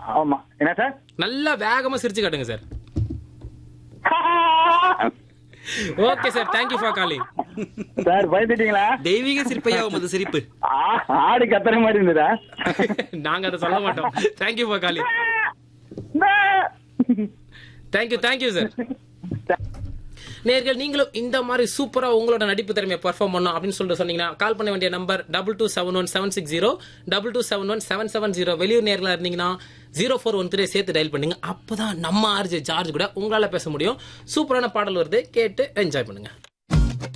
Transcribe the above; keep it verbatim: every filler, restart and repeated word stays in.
ஆமா. என்ன சார்? நல்லா வேகமா சிரிச்சு காட்டுங்க sir. Okay sir, thank you for calling. Sir பயந்துட்டீங்களா? தெய்வீக சிரிப்பையா உமது சிரிப்பு? ஆ- ஆடு கத்துற மாதிரி இருந்ததா? நாங்க அதை சொல்ல மாட்டோம். Thank you for calling. Thank you thank you sir. நேர்கள் நீங்களும் இந்த மாதிரி சூப்பரா உங்களோட நடிப்பு திறமையை பெர்ஃபார்ம் பண்ணணும் அப்படின்னு சொல்லிட்டு சொன்னீங்கன்னா கால் பண்ண வேண்டிய number double two seven one seven six zero double two seven one seven seven zero. வெளியூர் நேர்களா இருந்தீங்கன்னா ஜீரோ ஃபோர் ஒன் த்ரீ சேர்த்து டயல் பண்ணுங்க. அப்பதான் நம்ம ஆர்ஜே ஜார்ஜ் கூட உங்களால பேச முடியும். சூப்பரான பாடல் வருது, கேட்டு என்ஜாய் பண்ணுங்க.